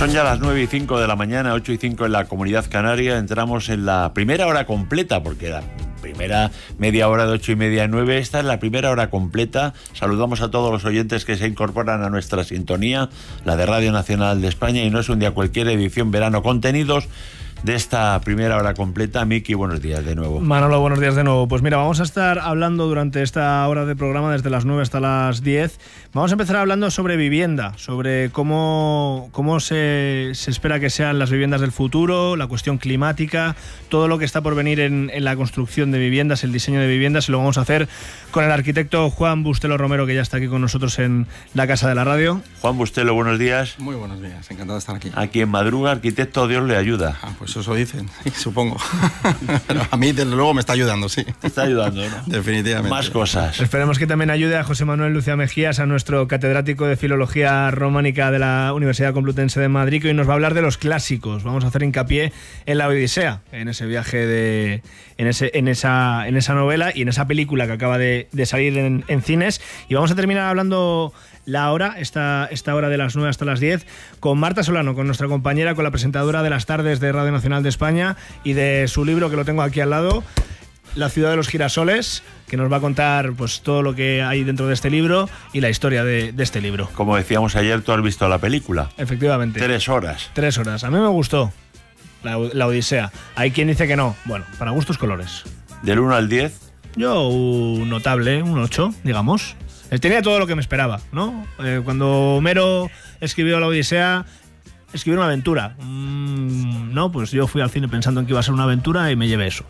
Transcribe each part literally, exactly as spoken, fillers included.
Son ya las nueve y cinco de la mañana, ocho y cinco en la Comunidad Canaria. Entramos en la primera hora completa, porque la primera media hora de ocho y media a nueve, esta es la primera hora completa. Saludamos a todos los oyentes que se incorporan a nuestra sintonía, la de Radio Nacional de España, y no es un día cualquier, edición verano, contenidos de esta primera hora completa. Miki, buenos días de nuevo. Manolo, buenos días de nuevo. Pues mira, vamos a estar hablando durante esta hora de programa, desde las nueve hasta las diez. Vamos a empezar hablando sobre vivienda, sobre cómo, cómo se, se espera que sean las viviendas del futuro, la cuestión climática, todo lo que está por venir en, en la construcción de viviendas, el diseño de viviendas. Y lo vamos a hacer con el arquitecto Juan Bustelo Romero, que ya está aquí con nosotros en la Casa de la Radio. Juan Bustelo, buenos días. Muy buenos días, encantado de estar aquí. Aquí en Madruga, arquitecto, Dios le ayuda. Ah, pues eso dicen, supongo. Pero a mí, desde luego, me está ayudando, sí. Te está ayudando, ¿no? Definitivamente. Más cosas. Esperemos que también ayude a José Manuel Lucía Mejías, a nuestro catedrático de Filología Románica de la Universidad Complutense de Madrid, que hoy nos va a hablar de los clásicos. Vamos a hacer hincapié en la Odisea, en ese viaje de... en, ese, en, esa, en esa novela y en esa película que acaba de, de salir en, en cines. Y vamos a terminar hablando la hora, esta, esta hora de las nueve hasta las diez, con Marta Solano, con nuestra compañera, con la presentadora de las tardes de Radio Nacional de España, y de su libro, que lo tengo aquí al lado, La ciudad de los girasoles, que nos va a contar pues todo lo que hay dentro de este libro y la historia de, de este libro. Como decíamos ayer, tú has visto la película. Efectivamente. Tres horas. Tres horas. A mí me gustó la, la Odisea. Hay quien dice que no. Bueno, para gustos colores. Del uno al diez. Yo, un notable, un ocho, digamos. Tenía todo lo que me esperaba, ¿no? Eh, cuando Homero escribió la Odisea, escribió una aventura. Mm, no, pues yo fui al cine pensando en que iba a ser una aventura y me llevé eso.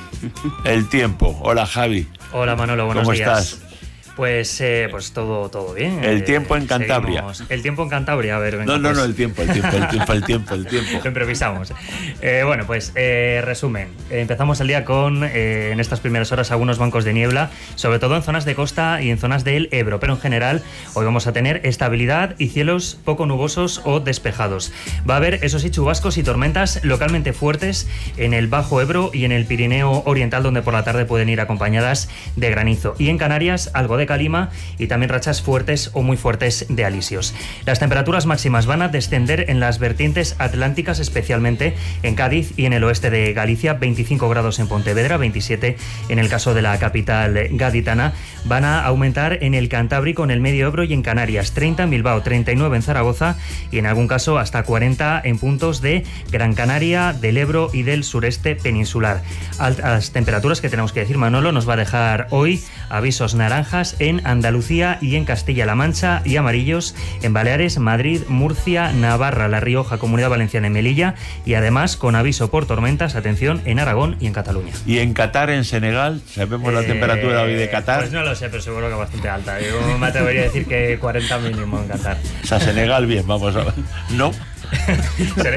El tiempo. Hola, Javi. Hola, Manolo, buenos ¿Cómo días. ¿Cómo estás? Pues, eh, pues todo, todo bien. El tiempo en eh, Cantabria. Seguimos. El tiempo en Cantabria, a ver. Venga, no, no, pues. no, el tiempo, el tiempo, el tiempo, el tiempo, el tiempo. Lo improvisamos. Eh, bueno, pues eh, resumen. Empezamos el día con, eh, en estas primeras horas, algunos bancos de niebla, sobre todo en zonas de costa y en zonas del Ebro, pero en general hoy vamos a tener estabilidad y cielos poco nubosos o despejados. Va a haber, eso sí, chubascos y tormentas localmente fuertes en el Bajo Ebro y en el Pirineo Oriental, donde por la tarde pueden ir acompañadas de granizo. Y en Canarias, algo de calima y también rachas fuertes o muy fuertes de alisios. Las temperaturas máximas van a descender en las vertientes atlánticas, especialmente en Cádiz y en el oeste de Galicia, veinticinco grados en Pontevedra, veintisiete en el caso de la capital gaditana. Van a aumentar en el Cantábrico, en el Medio Ebro y en Canarias, treinta en Bilbao, treinta y nueve en Zaragoza y en algún caso hasta cuarenta en puntos de Gran Canaria, del Ebro y del sureste peninsular. Altas temperaturas que tenemos que decir, Manolo, nos va a dejar hoy avisos naranjas en Andalucía y en Castilla-La Mancha y amarillos en Baleares, Madrid, Murcia, Navarra, La Rioja, Comunidad Valenciana y Melilla, y además con aviso por tormentas, atención, en Aragón y en Cataluña. ¿Y en Qatar, en Senegal? ¿Sabemos eh, la temperatura hoy de Qatar? Pues no lo sé, pero seguro que bastante alta. Yo me atrevería a decir que cuarenta mínimo en Qatar. O sea, Senegal bien, vamos a ver. ¿No?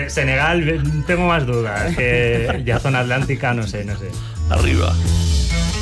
Senegal tengo más dudas, que ya zona atlántica no sé, no sé. Arriba.